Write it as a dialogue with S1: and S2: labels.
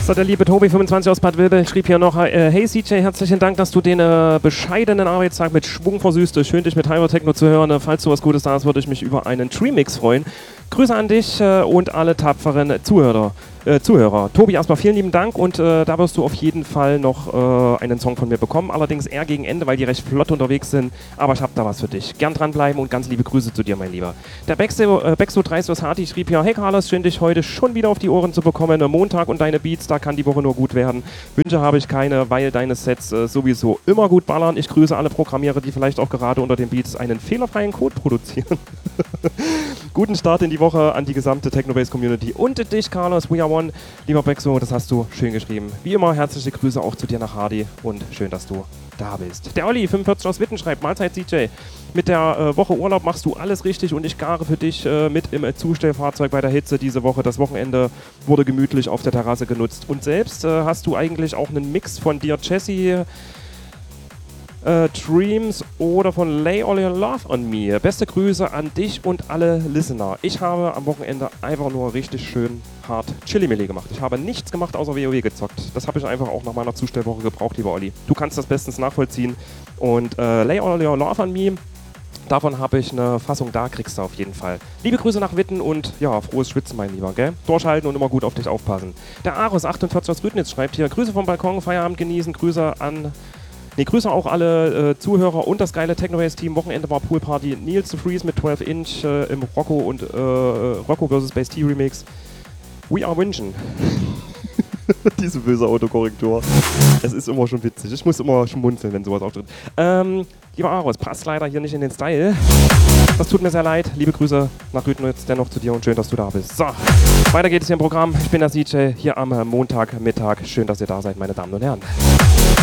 S1: So, der liebe Tobi25 aus Bad Vilbel schrieb hier noch, hey CJ, herzlichen Dank, dass du den bescheidenen Arbeitstag mit Schwung versüßt. Schön, dich mit Hyper Techno zu hören. Falls du was Gutes da hast, würde ich mich über einen Tree-Mix freuen. Grüße an dich und alle tapferen Zuhörer. Tobi, erstmal vielen lieben Dank und da wirst du auf jeden Fall noch einen Song von mir bekommen. Allerdings eher gegen Ende, weil die recht flott unterwegs sind. Aber ich habe da was für dich. Gern dranbleiben und ganz liebe Grüße zu dir, mein Lieber. Der Bexo 30 Hati schrieb hier, hey Carlos, schön dich heute schon wieder auf die Ohren zu bekommen. Montag und deine Beats, da kann die Woche nur gut werden. Wünsche habe ich keine, weil deine Sets sowieso immer gut ballern. Ich grüße alle Programmierer, die vielleicht auch gerade unter den Beats einen fehlerfreien Code produzieren. Guten Start in die Woche an die gesamte Technobase-Community und dich, Carlos. We are one. Lieber Bexo, das hast du schön geschrieben. Wie immer, herzliche Grüße auch zu dir nach Hardy und schön, dass du da bist. Der Olli, 45 aus Witten, schreibt, Mahlzeit CJ. Mit der Woche Urlaub machst du alles richtig und ich gare für dich mit im Zustellfahrzeug bei der Hitze diese Woche. Das Wochenende wurde gemütlich auf der Terrasse genutzt. Und selbst hast du eigentlich auch einen Mix von dir, Jesse, Dreams oder von Lay All Your Love on Me. Beste Grüße an dich und alle Listener. Ich habe am Wochenende einfach nur richtig schön hart Chili-Milli gemacht. Ich habe nichts gemacht, außer WoW gezockt. Das habe ich einfach auch nach meiner Zustellwoche gebraucht, lieber Olli. Du kannst das bestens nachvollziehen. Und Lay All Your Love on Me, davon habe ich eine Fassung da, kriegst du auf jeden Fall. Liebe Grüße nach Witten und ja, frohes Schwitzen, mein Lieber, gell? Durchhalten und immer gut auf dich aufpassen. Der Aros, 48 aus Rüdnitz, schreibt hier, Grüße vom Balkon, Feierabend genießen, Grüße Grüße auch alle Zuhörer und das geile Technobase-Team. Wochenende war Poolparty. Nils the Freeze mit 12 Inch im Rocco und Rocco vs. Base T Remix. We are München. Diese böse Autokorrektur. Es ist immer schon witzig. Ich muss immer schmunzeln, wenn sowas auftritt. Lieber Aros, passt leider hier nicht in den Style. Das tut mir sehr leid. Liebe Grüße nach Rüdnitz dennoch zu dir und schön, dass du da bist. So, weiter geht es hier im Programm. Ich bin der CJ hier am Montagmittag. Schön, dass ihr da seid, meine Damen und Herren.